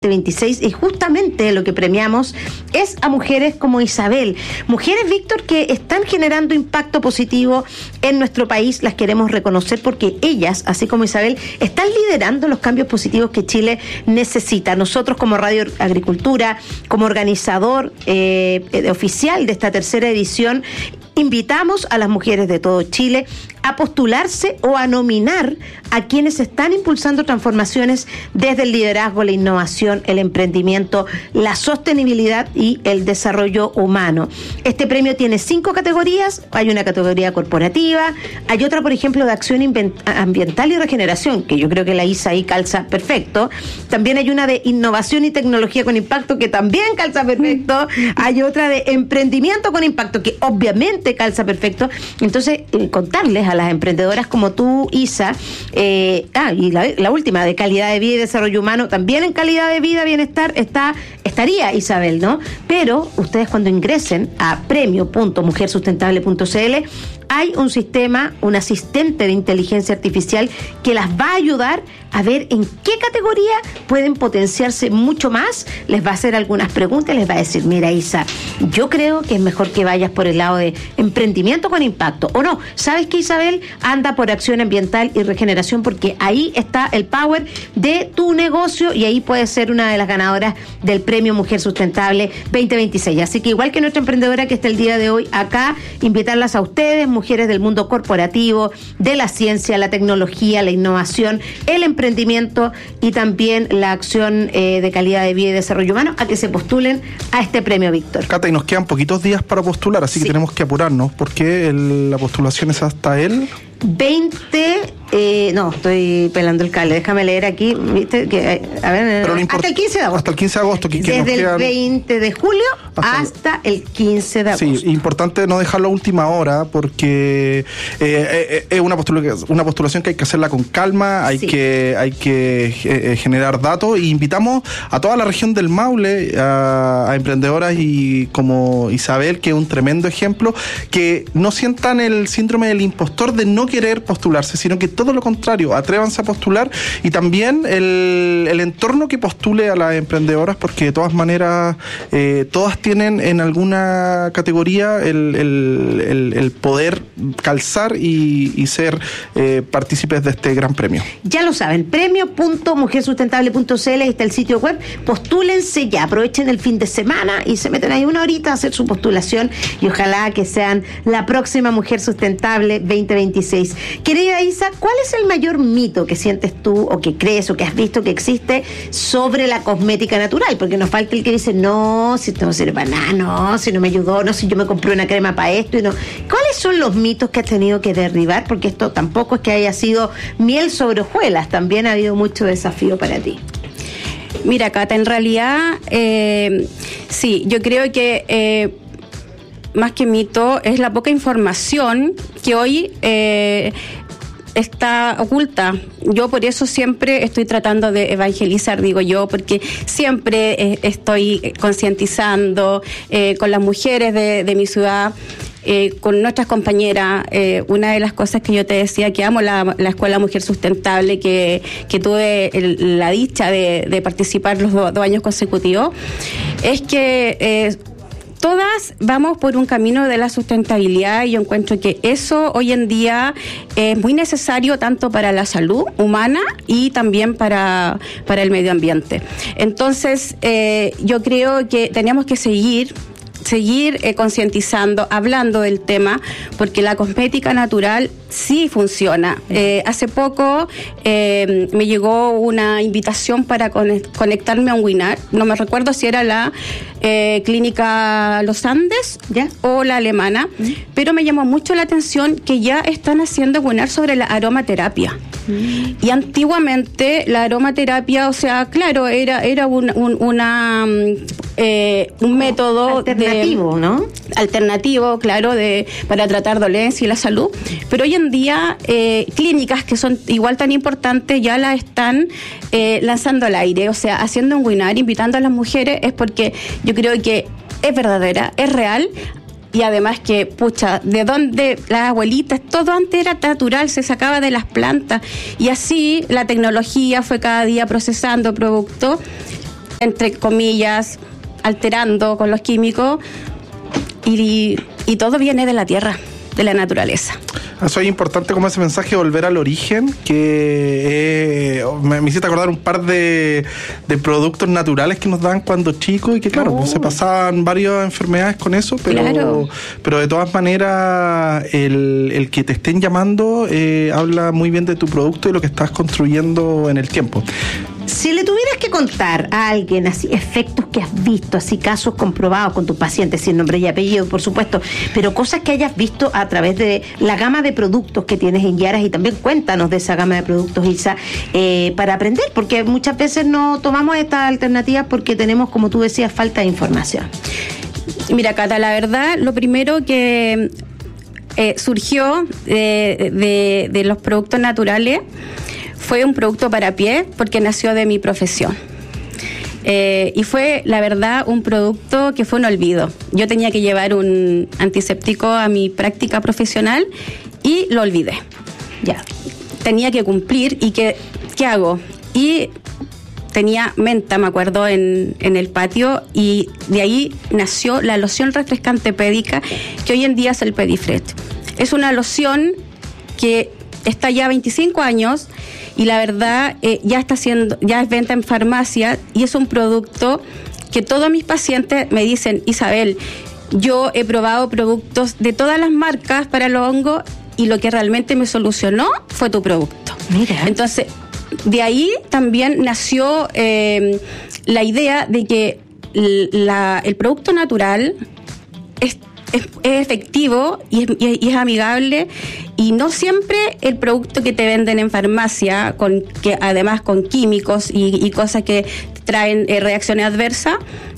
26, y justamente lo que premiamos es a mujeres como Isabel. Mujeres, Víctor, que están generando impacto positivo en nuestro país. Las queremos reconocer porque ellas, así como Isabel, están liderando los cambios positivos que Chile necesita. Nosotros, como Radio Agricultura, como organizador oficial de esta tercera edición, invitamos a las mujeres de todo Chile a postularse o a nominar a quienes están impulsando transformaciones desde el liderazgo, la innovación, el emprendimiento, la sostenibilidad y el desarrollo humano. Este premio tiene 5 categorías. Hay una categoría corporativa, hay otra, por ejemplo, de acción ambiental y regeneración, que yo creo que la ISA ahí calza perfecto. También hay una de innovación y tecnología con impacto, que también calza perfecto. Hay otra de emprendimiento con impacto, que obviamente calza perfecto. Entonces, contarles a las emprendedoras como tú, Isa, y la última, de calidad de vida y desarrollo humano, también en calidad de vida, bienestar, estaría Isabel, ¿no? Pero ustedes, cuando ingresen a premio.mujersustentable.cl, hay un sistema, un asistente de inteligencia artificial que las va a ayudar a ver en qué categoría pueden potenciarse mucho más. Les va a hacer algunas preguntas y les va a decir: mira, Isa, yo creo que es mejor que vayas por el lado de emprendimiento con impacto. O no, ¿sabes qué, Isabel? Anda por acción ambiental y regeneración, porque ahí está el power de tu negocio y ahí puedes ser una de las ganadoras del Premio Mujer Sustentable 2026. Así que, igual que nuestra emprendedora que está el día de hoy acá, invitarlas a ustedes, mujeres del mundo corporativo, de la ciencia, la tecnología, la innovación, el emprendimiento y también la acción de calidad de vida y desarrollo humano, a que se postulen a este premio, Víctor. Cata, y nos quedan poquitos días para postular, así que tenemos que apurarnos, porque la postulación es hasta el 20, no, estoy pelando el cable, déjame leer aquí, ¿viste? Que, a ver, hasta el 15 de agosto. Hasta el 15 de agosto. Desde el 20 de julio hasta el 15 de agosto. Sí, importante no dejarlo a última hora, porque es una postulación que hay que hacerla con calma, hay que generar datos, y invitamos a toda la región del Maule, a emprendedoras y como Isabel, que es un tremendo ejemplo, que no sientan el síndrome del impostor de no querer postularse, sino que todo lo contrario, atrévanse a postular, y también el entorno que postule a las emprendedoras, porque de todas maneras todas tienen en alguna categoría el poder calzar y ser partícipes de este gran premio. Ya lo saben, premio.mujersustentable.cl, está el sitio web, postúlense ya, aprovechen el fin de semana y se meten ahí una horita a hacer su postulación, y ojalá que sean la próxima Mujer Sustentable 2026. Querida Isa, ¿cuál es el mayor mito que sientes tú, o que crees, o que has visto que existe sobre la cosmética natural? Porque nos falta el que dice: no, si esto no sirve para nada, no, si no me ayudó, no, si yo me compré una crema para esto y no. ¿Cuáles son los mitos que has tenido que derribar? Porque esto tampoco es que haya sido miel sobre hojuelas, también ha habido mucho desafío para ti. Mira, Cata, en realidad, sí, yo creo que más que mito es la poca información que hoy está oculta. Yo por eso siempre estoy tratando de evangelizar, digo yo, porque siempre estoy concientizando con las mujeres de mi ciudad, con nuestras compañeras. Una de las cosas que yo te decía, que amo la Escuela Mujer Sustentable, que tuve la dicha de participar los 2 años consecutivos, es que todas vamos por un camino de la sustentabilidad, y yo encuentro que eso hoy en día es muy necesario, tanto para la salud humana y también para el medio ambiente. Entonces, yo creo que tenemos que seguir concientizando, hablando del tema, porque la cosmética natural sí funciona. Hace poco me llegó una invitación para conectarme a un webinar, no me recuerdo si era la Clínica Los Andes, ¿ya?, o la alemana, pero me llamó mucho la atención que ya están haciendo webinar sobre la aromaterapia. Y antiguamente la aromaterapia, o sea, claro, era un método alternativo, ¿no? Alternativo, claro, para tratar dolencia y la salud. Pero hoy en día clínicas que son igual tan importantes ya las están lanzando al aire, o sea, haciendo un webinar, invitando a las mujeres, es porque yo creo que es verdadera, es real. Y además que, pucha, de donde las abuelitas, todo antes era natural, se sacaba de las plantas, y así la tecnología fue cada día procesando productos entre comillas, alterando con los químicos, y todo viene de la tierra, de la naturaleza. Eso es importante, como ese mensaje, volver al origen, que me hiciste acordar un par de productos naturales que nos dan cuando chicos, y que claro, pues, se pasaban varias enfermedades con eso, pero de todas maneras el que te estén llamando habla muy bien de tu producto y lo que estás construyendo en el tiempo. Si le tuvieras que contar a alguien así efectos que has visto, así casos comprobados con tus pacientes, sin nombre y apellido, por supuesto, pero cosas que hayas visto a través de la gama de productos que tienes en Yaras, y también cuéntanos de esa gama de productos, Isa, para aprender, porque muchas veces no tomamos estas alternativas porque tenemos, como tú decías, falta de información. Mira, Cata, la verdad, lo primero que surgió de los productos naturales fue un producto para pies, porque nació de mi profesión. Y fue, la verdad, un producto que fue un olvido. Yo tenía que llevar un antiséptico a mi práctica profesional y lo olvidé. Ya, tenía que cumplir y ¿qué hago? Y tenía menta, me acuerdo, en el patio, y de ahí nació la loción refrescante pédica, que hoy en día es el Pedifret. Es una loción que está ya 25 años, y la verdad ya es venta en farmacia, y es un producto que todos mis pacientes me dicen: Isabel, yo he probado productos de todas las marcas para los hongos y lo que realmente me solucionó fue tu producto. Mira. Entonces, de ahí también nació la idea de que el producto natural es efectivo y es amigable, y no siempre el producto que te venden en farmacia, que además con químicos y cosas que traen reacciones adversas,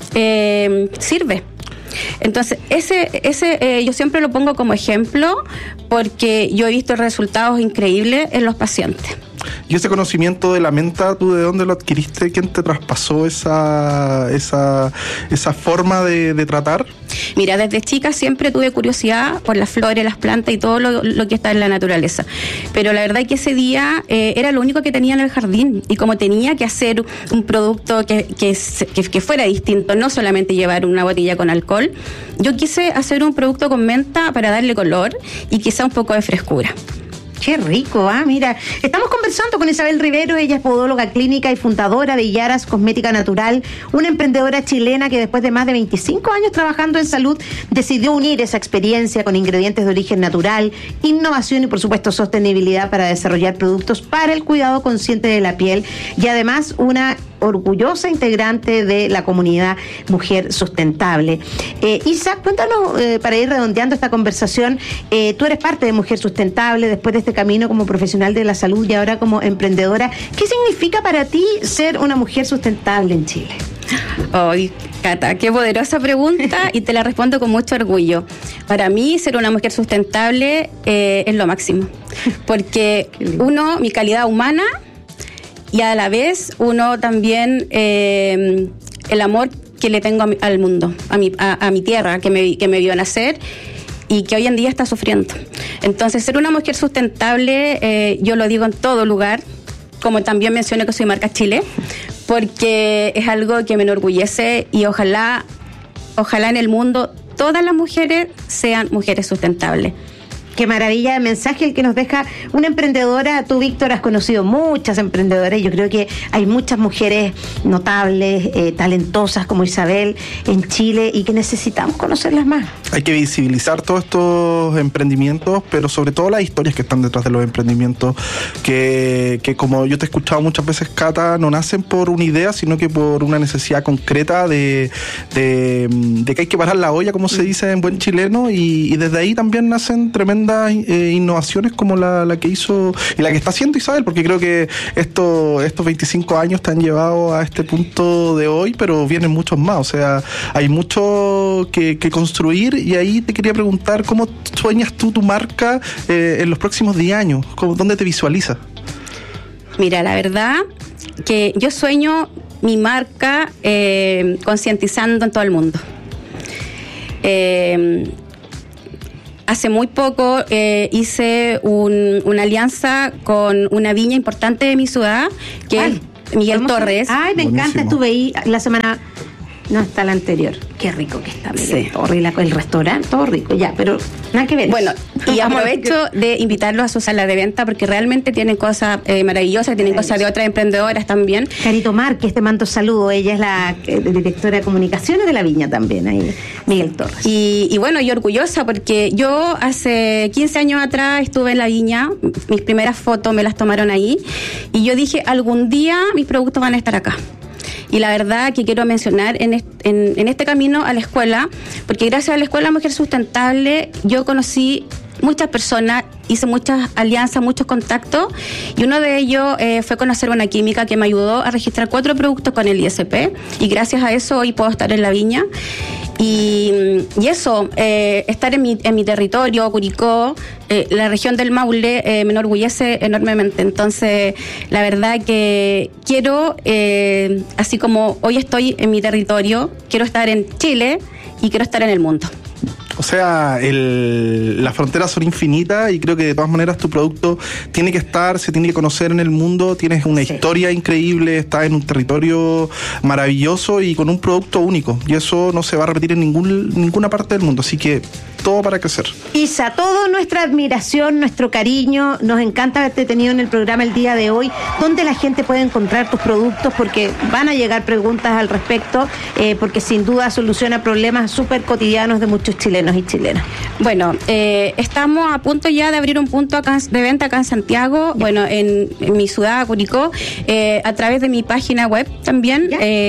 sirve. Entonces, ese yo siempre lo pongo como ejemplo, porque yo he visto resultados increíbles en los pacientes. ¿Y ese conocimiento de la menta, tú de dónde lo adquiriste? ¿Quién te traspasó esa forma de tratar? Mira, desde chica siempre tuve curiosidad por las flores, las plantas y todo lo que está en la naturaleza. Pero la verdad es que ese día era lo único que tenía en el jardín. Y como tenía que hacer un producto que fuera distinto, no solamente llevar una botella con alcohol, yo quise hacer un producto con menta para darle color y quizá un poco de frescura. Qué rico, mira. Estamos conversando con Isabel Rivero, ella es podóloga clínica y fundadora de Yaras Cosmética Natural, una emprendedora chilena que después de más de 25 años trabajando en salud, decidió unir esa experiencia con ingredientes de origen natural, innovación y por supuesto sostenibilidad para desarrollar productos para el cuidado consciente de la piel, y además una orgullosa integrante de la comunidad Mujer Sustentable. Isa, cuéntanos, para ir redondeando esta conversación, tú eres parte de Mujer Sustentable después de este camino como profesional de la salud y ahora como emprendedora. ¿Qué significa para ti ser una mujer sustentable en Chile? Ay, Cata, qué poderosa pregunta y te la respondo con mucho orgullo. Para mí, ser una mujer sustentable es lo máximo, porque mi calidad humana, y a la vez uno también el amor que le tengo al mundo, a mi tierra que me vio nacer y que hoy en día está sufriendo. Entonces, ser una mujer sustentable, yo lo digo en todo lugar, como también menciono que soy marca Chile, porque es algo que me enorgullece, y ojalá en el mundo todas las mujeres sean mujeres sustentables. Qué maravilla de mensaje el que nos deja una emprendedora. Tú, Víctor, has conocido muchas emprendedoras, y yo creo que hay muchas mujeres notables, talentosas como Isabel en Chile, y que necesitamos conocerlas más. Hay que visibilizar todos estos emprendimientos, pero sobre todo las historias que están detrás de los emprendimientos, que como yo te he escuchado muchas veces, Cata, no nacen por una idea, sino que por una necesidad concreta de que hay que parar la olla, como se dice en buen chileno, y desde ahí también nacen tremendas innovaciones como la que hizo y la que está haciendo Isabel, porque creo que estos 25 años te han llevado a este punto de hoy, pero vienen muchos más. O sea, hay mucho que construir, y ahí te quería preguntar, ¿cómo sueñas tú tu marca en los próximos 10 años? ¿Dónde te visualizas? Mira, la verdad que yo sueño mi marca concientizando en todo el mundo. Hace muy poco hice una alianza con una viña importante de mi ciudad, que Miguel Torres. Ay, me encanta, estuve ahí la semana... No, está la anterior. Qué rico que está, Miguel Torres. El restaurante, todo rico, ya, pero nada que ver. Bueno, y aprovecho de invitarlos a su sala de venta porque realmente tienen cosas maravillosas, tienen cosas de otras emprendedoras también. Carito Márquez, te mando saludo. Ella es la directora de comunicaciones de La Viña también, ahí, Miguel Torres. Y bueno, yo orgullosa porque yo hace 15 años atrás estuve en La Viña, mis primeras fotos me las tomaron ahí, y yo dije, algún día mis productos van a estar acá. Y la verdad que quiero mencionar en este camino a la escuela, porque gracias a la Escuela Mujer Sustentable yo conocí muchas personas, hice muchas alianzas, muchos contactos, y uno de ellos fue conocer una química que me ayudó a registrar 4 productos con el ISP, y gracias a eso hoy puedo estar en La Viña. Y eso, estar en mi territorio, Curicó, la región del Maule, me enorgullece enormemente. Entonces, la verdad que quiero, así como hoy estoy en mi territorio, quiero estar en Chile y quiero estar en el mundo. O sea, las fronteras son infinitas y creo que de todas maneras tu producto tiene que estar, se tiene que conocer en el mundo, tienes una historia increíble, estás en un territorio maravilloso y con un producto único, y eso no se va a repetir en ninguna parte del mundo, así que todo para crecer. Isa, toda nuestra admiración, nuestro cariño, nos encanta haberte tenido en el programa el día de hoy. ¿Dónde la gente puede encontrar tus productos? Porque van a llegar preguntas al respecto, porque sin duda soluciona problemas súper cotidianos de muchos chilenos y chilenas. Bueno, estamos a punto ya de abrir un punto de venta acá en Santiago, bueno, en mi ciudad, Curicó, a través de mi página web también,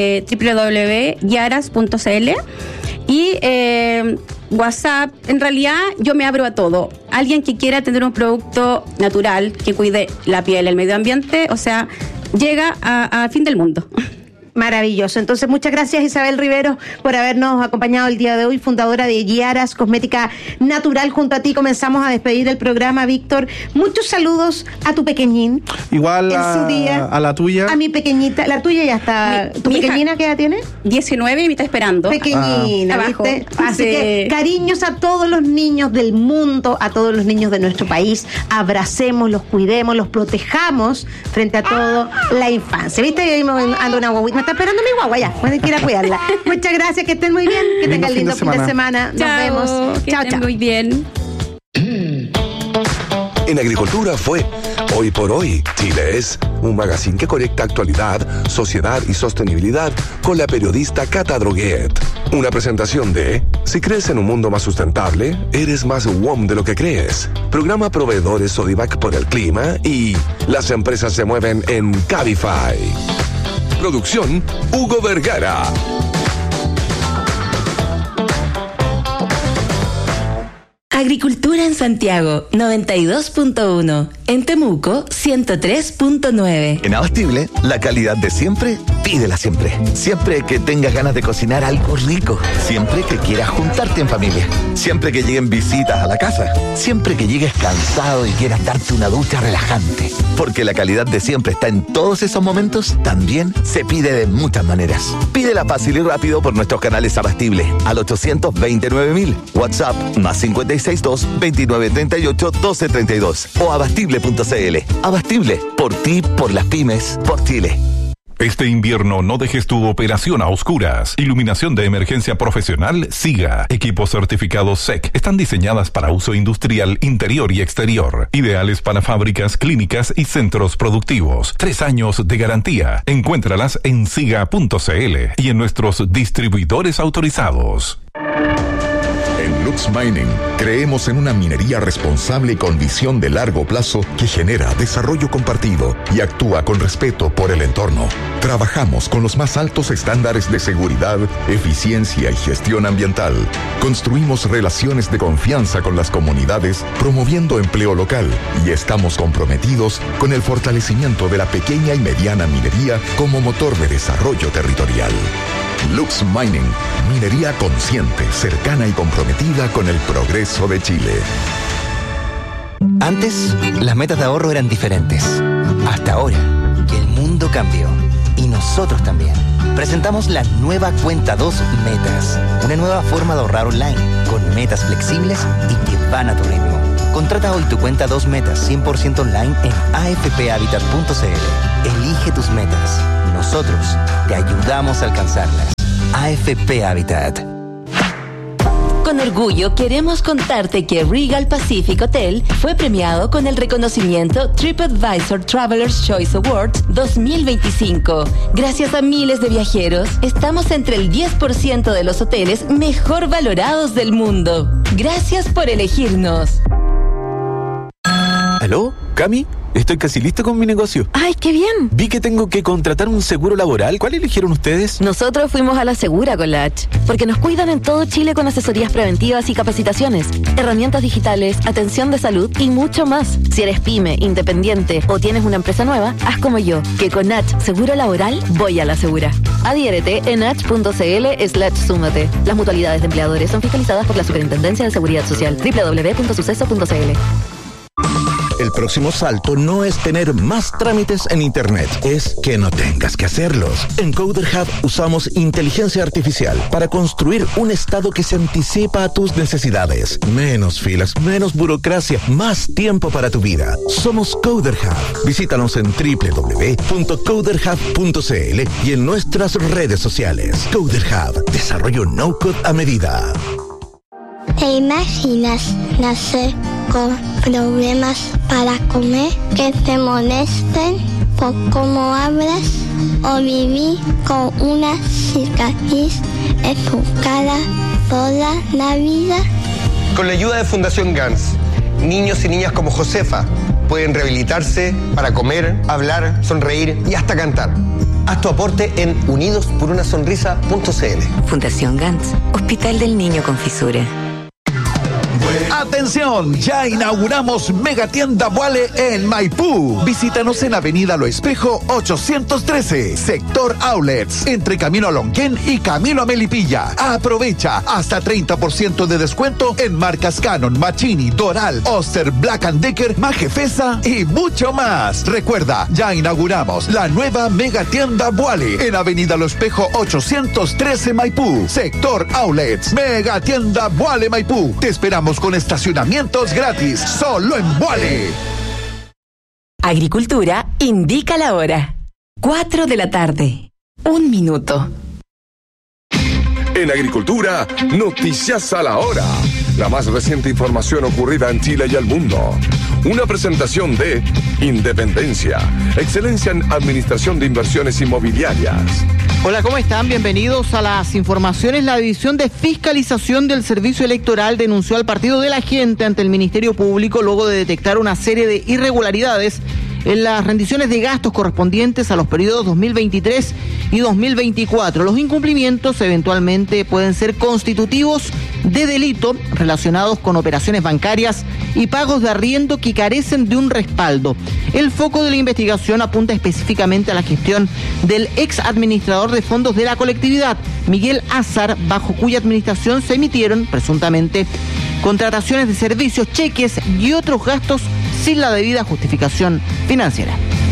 www.yaras.cl, y WhatsApp. En realidad yo me abro a todo. Alguien que quiera tener un producto natural que cuide la piel, el medio ambiente, o sea, llega a fin del mundo. Maravilloso. Entonces, muchas gracias, Isabel Rivero, por habernos acompañado el día de hoy, fundadora de Yaras Cosmética Natural. Junto a ti comenzamos a despedir el programa, Víctor. Muchos saludos a tu pequeñín. Igual su día, a la tuya. A mi pequeñita. La tuya ya está. ¿Tu pequeñina qué edad tiene? 19 y me está esperando. Pequeñina, ¿viste? Así que cariños a todos los niños del mundo, a todos los niños de nuestro país. Abracemos, los cuidemos, los protejamos frente a todo la infancia. ¿Viste? Ahí me ando una guaguita. Está esperando mi guagua, ya, pueden ir a cuidarla. Muchas gracias, que estén muy bien, que tengan lindo fin de semana. Nos vemos. Chao, chao. Muy bien. En Agricultura fue Hoy por Hoy. Chile es un magazine que conecta actualidad, sociedad y sostenibilidad con la periodista Cata Droguet. Una presentación de Si crees en un mundo más sustentable, eres más WOM de lo que crees. Programa Proveedores Sodivac por el clima y las empresas se mueven en Cabify. Producción Hugo Vergara. Agricultura en Santiago, 92.1. En Temuco, 103.9. En Abastible, la calidad de siempre, pídela siempre. Siempre que tengas ganas de cocinar algo rico. Siempre que quieras juntarte en familia. Siempre que lleguen visitas a la casa. Siempre que llegues cansado y quieras darte una ducha relajante. Porque la calidad de siempre está en todos esos momentos, también se pide de muchas maneras. Pídela fácil y rápido por nuestros canales Abastible al 829.000. WhatsApp más 562-2938-1232 o abastible.cl. Abastible, por ti, por las pymes, por Chile. Este invierno no dejes tu operación a oscuras. Iluminación de emergencia profesional SIGA. Equipos certificados SEC. Están diseñadas para uso industrial interior y exterior. Ideales para fábricas, clínicas y centros productivos. 3 años de garantía. Encuéntralas en siga.cl y en nuestros distribuidores autorizados. En Lux Mining creemos en una minería responsable y con visión de largo plazo que genera desarrollo compartido y actúa con respeto por el entorno. Trabajamos con los más altos estándares de seguridad, eficiencia y gestión ambiental. Construimos relaciones de confianza con las comunidades, promoviendo empleo local, y estamos comprometidos con el fortalecimiento de la pequeña y mediana minería como motor de desarrollo territorial. Lux Mining, minería consciente, cercana y comprometida con el progreso de Chile. Antes, las metas de ahorro eran diferentes. Hasta ahora, que el mundo cambió. Y nosotros también. Presentamos la nueva Cuenta 2 Metas. Una nueva forma de ahorrar online, con metas flexibles y que van a tu ritmo. Contrata hoy tu cuenta 2 metas 100% online en afphabitat.cl. Elige tus metas. Nosotros te ayudamos a alcanzarlas. AFP Habitat. Con orgullo queremos contarte que Regal Pacific Hotel fue premiado con el reconocimiento TripAdvisor Traveler's Choice Awards 2025. Gracias a miles de viajeros, estamos entre el 10% de los hoteles mejor valorados del mundo. Gracias por elegirnos. ¿Aló? ¿Cami? Estoy casi listo con mi negocio. ¡Ay, qué bien! Vi que tengo que contratar un seguro laboral. ¿Cuál eligieron ustedes? Nosotros fuimos a la Segura con la H, porque nos cuidan en todo Chile con asesorías preventivas y capacitaciones, herramientas digitales, atención de salud y mucho más. Si eres pyme, independiente o tienes una empresa nueva, haz como yo, que con H Seguro Laboral voy a la Segura. Adhiérete en h.cl/súmate. Las mutualidades de empleadores son fiscalizadas por la Superintendencia de Seguridad Social. www.suceso.cl. El próximo salto no es tener más trámites en Internet, es que no tengas que hacerlos. En Coder Hub usamos inteligencia artificial para construir un estado que se anticipa a tus necesidades. Menos filas, menos burocracia, más tiempo para tu vida. Somos Coder Hub. Visítanos en www.coderhub.cl y en nuestras redes sociales. Coder Hub, desarrollo no-code a medida. ¿Te imaginas nacer con problemas para comer, que te molesten por cómo hablas o vivir con una cicatriz en tu cara toda la vida? Con la ayuda de Fundación GANS, niños y niñas como Josefa pueden rehabilitarse para comer, hablar, sonreír y hasta cantar. Haz tu aporte en unidosporunasonrisa.cl. Fundación GANS, Hospital del Niño con Fisura. ¡Atención! Ya inauguramos Megatienda Vuale en Maipú. Visítanos en Avenida Lo Espejo 813, Sector Outlets, entre Camino a Lonquén y Camino a Melipilla. Aprovecha hasta 30% de descuento en marcas Canon, Machini, Doral, Oster, Black & Decker, Majefesa y mucho más. Recuerda, ya inauguramos la nueva Megatienda Vuale en Avenida Lo Espejo 813 Maipú, Sector Outlets. Megatienda Vuale Maipú. Te esperamos con estacionamientos gratis, solo en Vuale. Agricultura indica la hora. 4 de la tarde. 1 minuto. En Agricultura, noticias a la hora. La más reciente información ocurrida en Chile y el mundo. Una presentación de Independencia, excelencia en administración de inversiones inmobiliarias. Hola, ¿cómo están? Bienvenidos a las informaciones. La División de Fiscalización del Servicio Electoral denunció al Partido de la Gente ante el Ministerio Público luego de detectar una serie de irregularidades en las rendiciones de gastos correspondientes a los periodos 2023 y 2024. Los incumplimientos eventualmente pueden ser constitutivos de delito relacionados con operaciones bancarias y pagos de arriendo que carecen de un respaldo. El foco de la investigación apunta específicamente a la gestión del ex administrador de fondos de la colectividad, Miguel Azar, bajo cuya administración se emitieron, presuntamente, contrataciones de servicios, cheques y otros gastos sin la debida justificación financiera.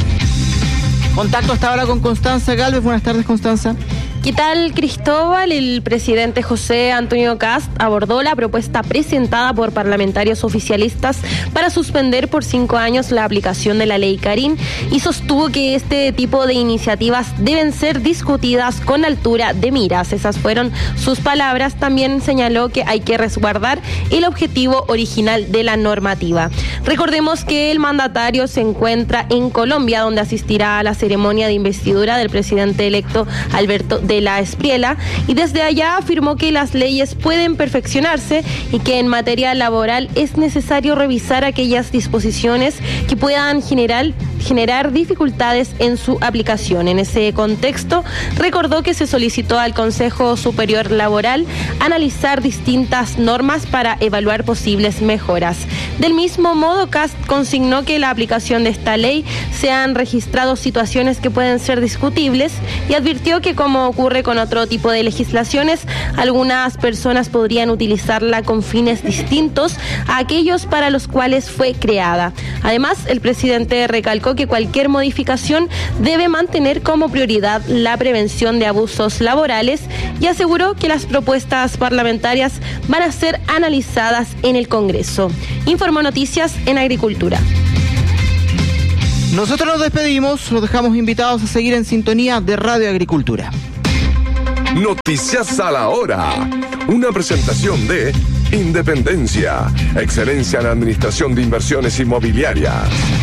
Contacto hasta ahora con Constanza Galvez. Buenas tardes, Constanza. ¿Qué tal, Cristóbal? El presidente José Antonio Kast abordó la propuesta presentada por parlamentarios oficialistas para suspender por 5 años la aplicación de la ley Carín y sostuvo que este tipo de iniciativas deben ser discutidas con altura de miras. Esas fueron sus palabras. También señaló que hay que resguardar el objetivo original de la normativa. Recordemos que el mandatario se encuentra en Colombia, donde asistirá a la ceremonia de investidura del presidente electo Alberto de la Espriella, y desde allá afirmó que las leyes pueden perfeccionarse y que en materia laboral es necesario revisar aquellas disposiciones que puedan generar dificultades en su aplicación. En ese contexto, recordó que se solicitó al Consejo Superior Laboral analizar distintas normas para evaluar posibles mejoras. Del mismo modo, Kast consignó que la aplicación de esta ley se han registrado situaciones que pueden ser discutibles y advirtió que, como ocurre con otro tipo de legislaciones, algunas personas podrían utilizarla con fines distintos a aquellos para los cuales fue creada. Además, el presidente recalcó que cualquier modificación debe mantener como prioridad la prevención de abusos laborales y aseguró que las propuestas parlamentarias van a ser analizadas en el Congreso. informó Noticias en Agricultura. Nosotros nos despedimos, los dejamos invitados a seguir en sintonía de Radio Agricultura. Noticias a la hora. Una presentación de Independencia, excelencia en administración de inversiones inmobiliarias.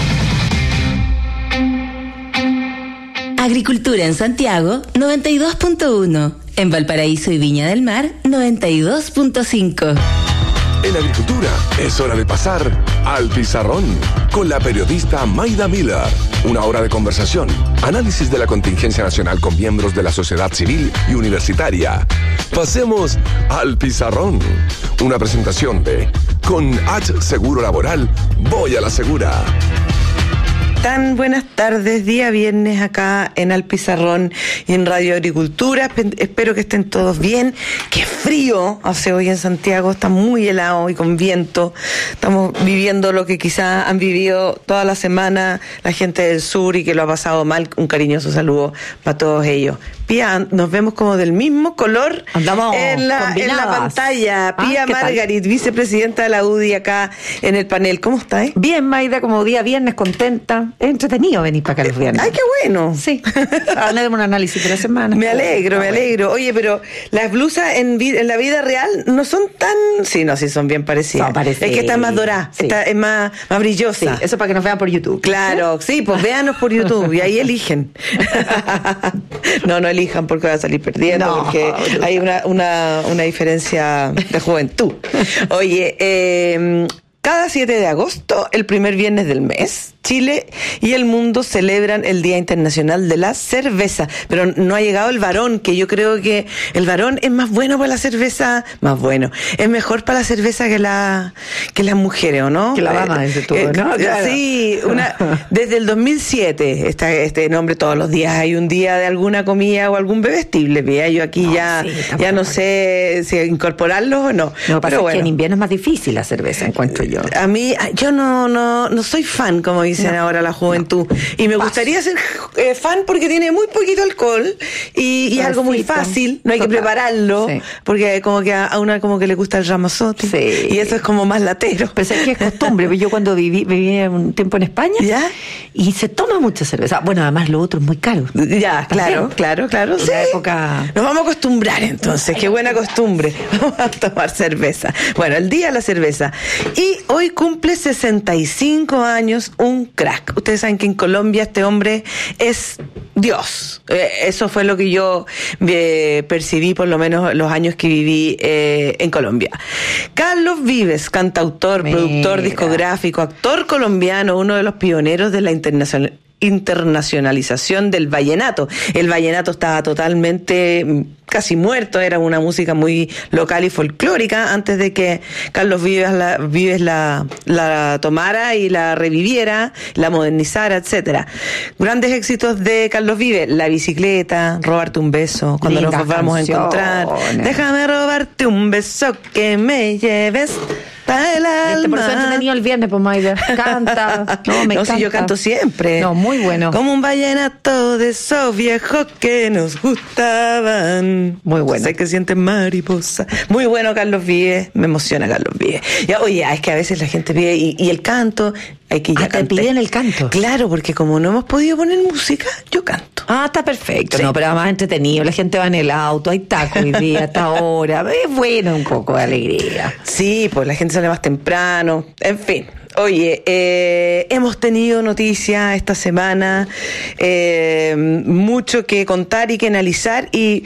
Agricultura en Santiago, 92.1. En Valparaíso y Viña del Mar, 92.5. En Agricultura es hora de pasar al pizarrón con la periodista Mayda Miller. Una hora de conversación, análisis de la contingencia nacional con miembros de la sociedad civil y universitaria. Pasemos al pizarrón. Una presentación de Con H Seguro Laboral, voy a la segura. Tan buenas tardes, día viernes acá en Al Pizarrón y en Radio Agricultura. Espero que estén todos bien. Qué frío hace hoy en Santiago, está muy helado y con viento. Estamos viviendo lo que quizás han vivido toda la semana la gente del sur y que lo ha pasado mal. Un cariñoso saludo para todos ellos. Pía, nos vemos como del mismo color. Andamos en la pantalla. Pía Margarit, vicepresidenta de la UDI acá en el panel. ¿Cómo está? Bien, Mayda, como día viernes, contenta. Es entretenido venir para acá los viernes. ¡Ay, qué bueno! Sí. Haremos un análisis de la semana. Me alegro. Oye, pero las blusas en la vida real no son tan... Sí, son bien parecidas. Son parecidas. Es que está más dorada, sí. Es más brillosa. Sí, eso para que nos vean por YouTube. Claro, sí, pues véanos por YouTube y ahí eligen. No elijan porque van a salir perdiendo, porque hay una diferencia de juventud. Oye, cada 7 de agosto, el primer viernes del mes, Chile y el mundo celebran el Día Internacional de la Cerveza. Pero no ha llegado el varón, que yo creo que el varón es más bueno para la cerveza, es mejor para la cerveza que las mujeres, ¿o no? Que la dama, desde todo, ¿no? Claro. Sí, desde el 2007, este nombre todos los días hay un día de alguna comida o algún bebestible. Yo aquí ya no sé si incorporarlos o no. Lo que pasa es que en invierno es más difícil la cerveza, encuentro yo. A mí, yo no soy fan, como dicen ahora la juventud. Y me gustaría ser fan porque tiene muy poquito alcohol y es algo muy fácil, no hay que prepararlo, porque como que a una como que le gusta el ramazote. Sí. Y eso es como más latero. Pero es que es costumbre. Yo cuando viví un tiempo en España, y se toma mucha cerveza. Bueno, además lo otro es muy caro. Ya, claro. En la época... Nos vamos a acostumbrar entonces, qué buena costumbre. Vamos a tomar cerveza. Bueno, el día de la cerveza. Y hoy cumple 65 años un crack. Ustedes saben que en Colombia este hombre es Dios. Eso fue lo que yo percibí por lo menos los años que viví en Colombia. Carlos Vives, cantautor, productor discográfico, actor colombiano, uno de los pioneros de la internacionalización del vallenato. El vallenato estaba totalmente casi muerto, era una música muy local y folclórica antes de que Carlos Vives la tomara y la reviviera, la modernizara, etcétera. Grandes éxitos de Carlos Vives: La bicicleta, Robarte un beso, Cuando nos volvamos a encontrar, Déjame robarte un beso, que me lleves para el alma. Por eso he tenido el viernes, pues Mayda. Canta. Me encanta. Si yo canto siempre. Muy bueno. Como un vallenato de esos viejos que nos gustaban. Muy bueno. Sé que sientes mariposa. Muy bueno, Carlos Vives. Me emociona Carlos Vives. Oye, es que a veces la gente pide y el canto, hay que te piden el canto. Claro, porque como no hemos podido poner música, yo canto. Está perfecto. Sí. No, pero además entretenido. La gente va en el auto, hay taco hoy día, hasta ahora. Es bueno, un poco de alegría. Sí, pues la gente sale más temprano. En fin. Oye, hemos tenido noticias esta semana, mucho que contar y que analizar, y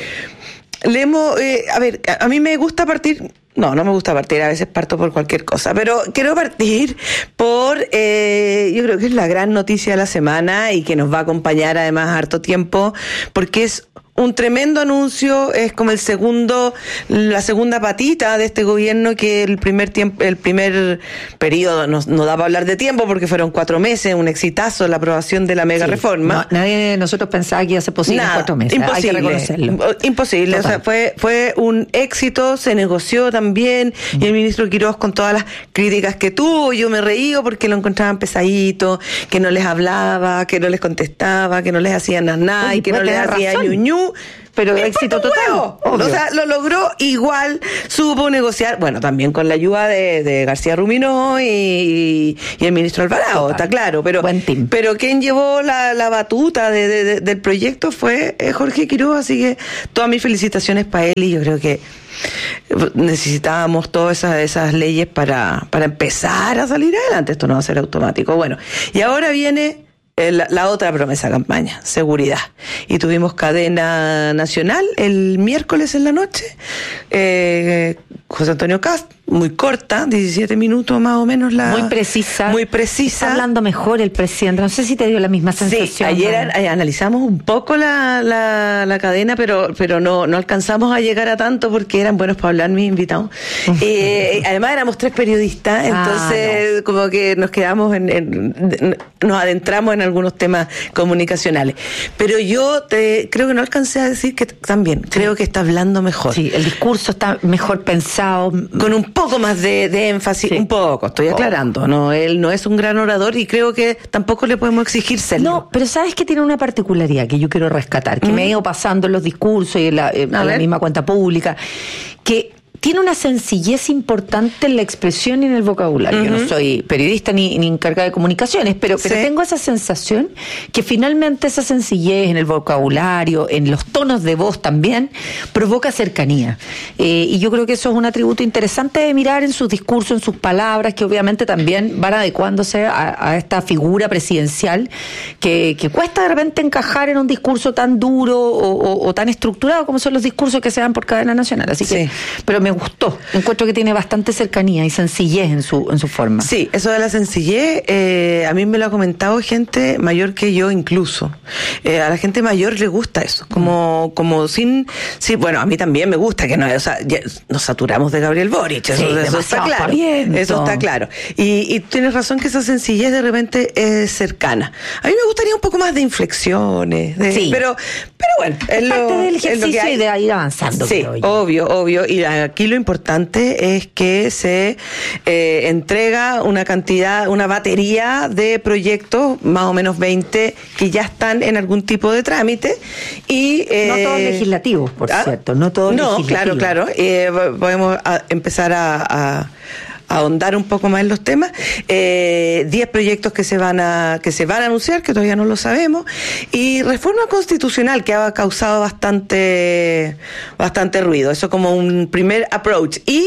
a mí me gusta partir... No me gusta partir, a veces parto por cualquier cosa, pero quiero partir por, yo creo que es la gran noticia de la semana y que nos va a acompañar además harto tiempo, porque es un tremendo anuncio, es como la segunda patita de este gobierno, que el primer periodo no da para hablar de tiempo porque fueron 4 meses, un exitazo la aprobación de la mega reforma. Nadie de nosotros pensaba que iba a ser posible en 4 meses. Imposible, hay que reconocerlo. Imposible. Total. O sea, fue un éxito, se negoció también, y el ministro Quirós, con todas las críticas que tuvo, yo me reí porque lo encontraban pesadito, que no les hablaba, que no les contestaba, que no les hacía nada y que no les hacía ñuñu. pero éxito total. O sea, lo logró, igual supo negociar, bueno, también con la ayuda de García Ruminó y el ministro Alvarado, está claro, pero quien llevó la batuta del proyecto fue Jorge Quiroga, así que todas mis felicitaciones para él, y yo creo que necesitábamos todas esas leyes para empezar a salir adelante. Esto no va a ser automático. Bueno, y ahora viene la otra promesa de campaña, seguridad. Y tuvimos cadena nacional el miércoles en la noche. José Antonio Cast, muy corta, 17 minutos más o menos. Muy precisa. Está hablando mejor el presidente. No sé si te dio la misma sensación. Sí, ayer analizamos un poco la cadena, pero no alcanzamos a llegar a tanto porque eran buenos para hablar mis invitados. Además éramos 3 periodistas, entonces como que nos quedamos nos adentramos en algunos temas comunicacionales. Pero yo creo que no alcancé a decir que también, creo que está hablando mejor. Sí, el discurso está mejor pensado. Con un poco más de énfasis, un poco, estoy aclarando. No, él no es un gran orador y creo que tampoco le podemos exigir serlo. No, pero sabes que tiene una particularidad que yo quiero rescatar, que me ha ido pasando en los discursos y en la misma cuenta pública, que tiene una sencillez importante en la expresión y en el vocabulario. Yo no soy periodista ni encargada de comunicaciones, pero tengo esa sensación que finalmente esa sencillez en el vocabulario, en los tonos de voz también, provoca cercanía. Y yo creo que eso es un atributo interesante de mirar en sus discursos, en sus palabras, que obviamente también van adecuándose a esta figura presidencial que cuesta de repente encajar en un discurso tan duro o tan estructurado como son los discursos que se dan por cadena nacional. Así que, pero me gustó. Encuentro que tiene bastante cercanía y sencillez en su forma. Sí, eso de la sencillez, a mí me lo ha comentado gente mayor que yo incluso. A la gente mayor le gusta eso. Como sin... Sí, bueno, a mí también me gusta que no... O sea, nos saturamos de Gabriel Boric. Eso está claro. Eso está claro. Y tienes razón que esa sencillez de repente es cercana. A mí me gustaría un poco más de inflexiones. Pero bueno, es parte del ejercicio y de ir avanzando. Sí, obvio. Y aquí lo importante es que se entrega una batería de proyectos, más o menos 20, que ya están en algún tipo de trámite. Y no todos legislativos, por cierto. No todos legislativos. Claro. Podemos empezar a ahondar un poco más en los temas. 10 proyectos que se van a anunciar, que todavía no lo sabemos, y reforma constitucional que ha causado bastante ruido. Eso como un primer approach. Y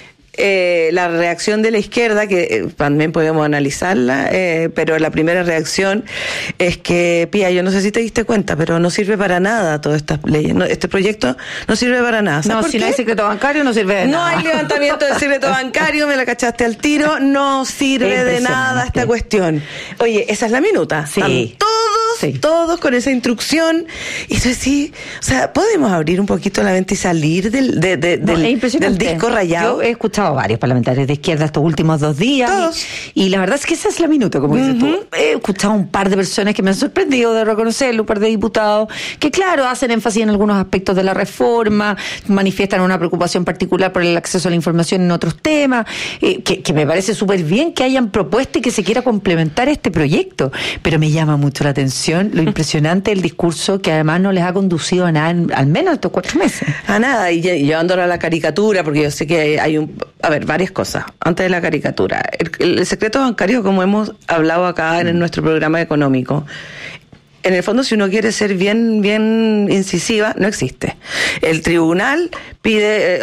la reacción de la izquierda, que también podemos analizarla, pero la primera reacción es que, Pía, yo no sé si te diste cuenta, pero no sirve para nada todas estas leyes. Este proyecto no sirve para nada. No, si no hay secreto bancario no sirve de nada. No hay levantamiento del secreto bancario, me la cachaste al tiro, no sirve de nada esta cuestión. Oye, esa es la minuta. Sí. Todos con esa instrucción. Y eso sí, o sea, podemos abrir un poquito la mente y salir del disco rayado. Yo he escuchado a varios parlamentarios de izquierda estos últimos 2 días y la verdad es que esa es la minuta, como dices tú. He escuchado un par de personas que me han sorprendido de reconocerlo, un par de diputados que claro, hacen énfasis en algunos aspectos de la reforma, manifiestan una preocupación particular por el acceso a la información en otros temas, que me parece súper bien que hayan propuesto y que se quiera complementar este proyecto, pero me llama mucho la atención lo impresionante del discurso, que además no les ha conducido a nada al menos estos 4 meses. A nada, y llevándolo a la caricatura, porque yo sé que hay varias cosas. Antes de la caricatura, el secreto bancario, como hemos hablado acá en nuestro programa económico, en el fondo, si uno quiere ser bien incisiva, no existe. El tribunal pide,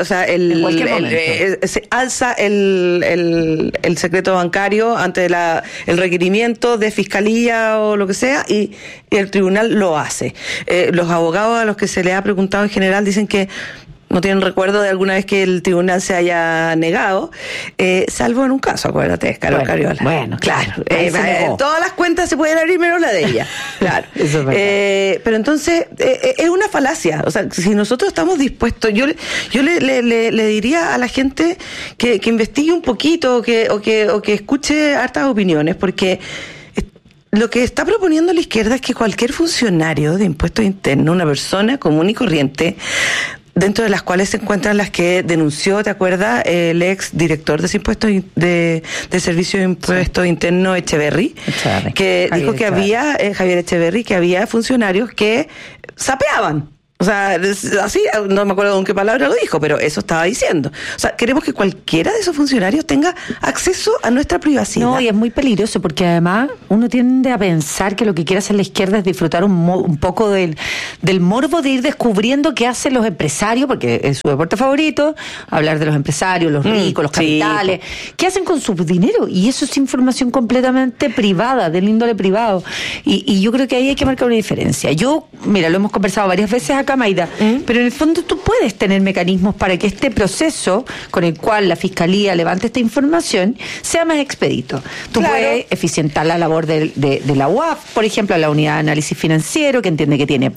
se alza el secreto bancario ante el requerimiento de fiscalía o lo que sea, y el tribunal lo hace. Los abogados a los que se les ha preguntado en general dicen que no tienen recuerdo de alguna vez que el tribunal se haya negado, salvo en un caso, acuérdate, Carol Cariola. Bueno, claro. Todas las cuentas se pueden abrir menos la de ella. Claro. Eso es pero entonces, es una falacia. O sea, si nosotros estamos dispuestos, yo le diría a la gente que investigue un poquito o que escuche hartas opiniones, porque lo que está proponiendo la izquierda es que cualquier funcionario de impuestos internos, una persona común y corriente, dentro de las cuales se encuentran las que denunció, ¿te acuerdas? El ex director de impuestos de Servicio de Impuestos Internos, Echeverry, que dijo que había, Javier Echeverry, que había funcionarios que sapeaban. O sea, así, no me acuerdo con qué palabra lo dijo, pero eso estaba diciendo. O sea, queremos que cualquiera de esos funcionarios tenga acceso a nuestra privacidad. No, y es muy peligroso porque además uno tiende a pensar que lo que quiere hacer la izquierda es disfrutar un poco del morbo de ir descubriendo qué hacen los empresarios, porque es su deporte favorito, hablar de los empresarios, los ricos, los capitales, qué hacen con su dinero, y eso es información completamente privada, del índole privado, y yo creo que ahí hay que marcar una diferencia. Mira, lo hemos conversado varias veces acá, Mayra, pero en el fondo tú puedes tener mecanismos para que este proceso con el cual la Fiscalía levante esta información sea más expedito. Tú puedes eficientar la labor de la UAF, por ejemplo, la Unidad de Análisis Financiero, que entiende que tiene